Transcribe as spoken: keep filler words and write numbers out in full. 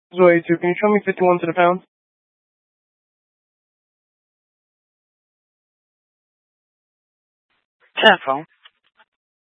Zoe two, can you show me fifty-one to the pound? Telephone.